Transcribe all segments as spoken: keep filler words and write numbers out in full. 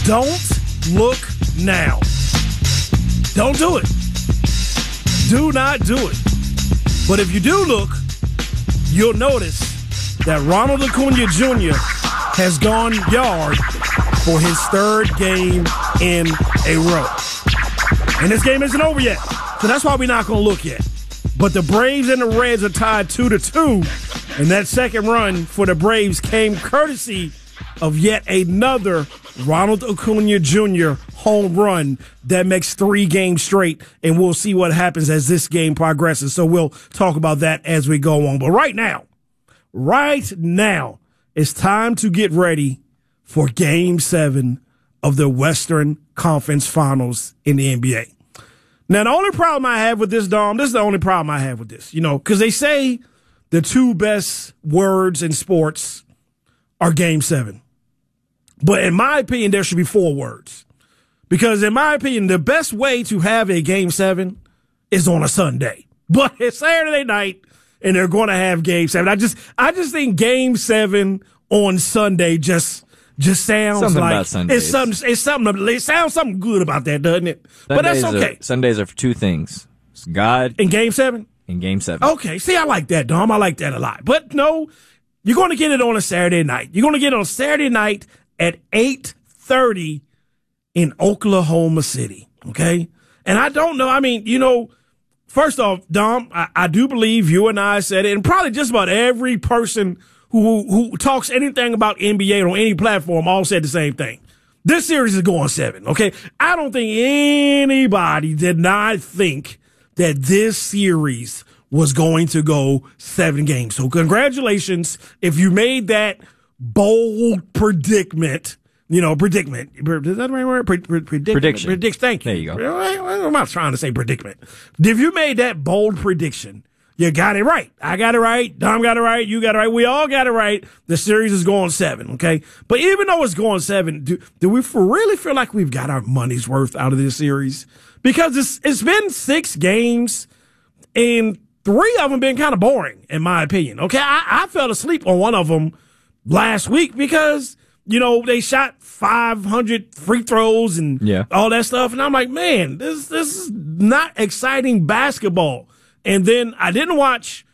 Don't look now. Don't do it. Do not do it. But if you do look, you'll notice that Ronald Acuna Junior has gone yard for his third game in a row. And this game isn't over yet, so that's why we're not going to look yet. But the Braves and the Reds are tied two to two, and that second run for the Braves came courtesy of yet another Ronald Acuna Junior home run that makes three games straight, and we'll see what happens as this game progresses. So we'll talk about that as we go on. But right now, right now, it's time to get ready for Game seven of the Western Conference Finals in the N B A. Now, the only problem I have with this, Dom, this is the only problem I have with this, you know, because they say the two best words in sports are Game seven. But in my opinion, there should be four words. Because in my opinion, the best way to have a Game seven is on a Sunday. But it's Saturday night, and they're going to have Game seven. I just I just think Game seven on Sunday just just sounds something like about Sundays. it's something. It's something. It sounds something good about that, doesn't it? Sundays but that's okay. Are, Sundays are for two things: it's God in Game seven. In Game seven. Okay, see, I like that, Dom. I like that a lot. But no, you're going to get it on a Saturday night. You're going to get it on Saturday night at eight thirty in Oklahoma City. Okay, and I don't know. I mean, you know. First off, Dom, I, I do believe you and I said it, and probably just about every person who who talks anything about N B A on any platform all said the same thing. This series is going seven, okay? I don't think anybody did not think that this series was going to go seven games. So congratulations if you made that bold predicament. You know, predicament. Is that the right word? Prediction. Prediction. Prediction. Thank you. There you go. I'm not trying to say predicament. If you made that bold prediction, you got it right. I got it right. Dom got it right. You got it right. We all got it right. The series is going seven, okay? But even though it's going seven, do, do we really feel like we've got our money's worth out of this series? Because it's it's been six games, and three of them been kind of boring, in my opinion, okay? I, I fell asleep on one of them last week because – you know, they shot five hundred free throws and yeah. all that stuff. And I'm like, man, this this is not exciting basketball. And then I didn't watch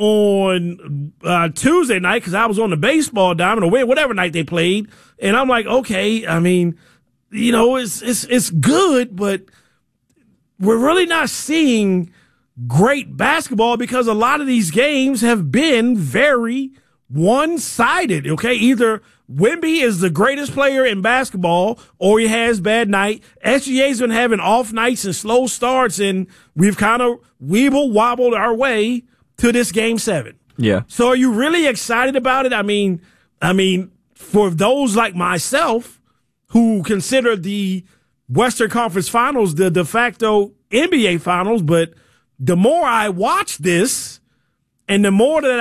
on uh, Tuesday night because I was on the baseball diamond or whatever night they played. And I'm like, okay, I mean, you know, it's it's it's good, but we're really not seeing great basketball because a lot of these games have been very one-sided, okay? Either Wemby is the greatest player in basketball or he has bad night. S G A's been having off nights and slow starts, and we've kind of weeble-wobbled our way to this Game seven. Yeah. So are you really excited about it? I mean, I mean, for those like myself who consider the Western Conference Finals the de facto N B A Finals, but the more I watch this and the more that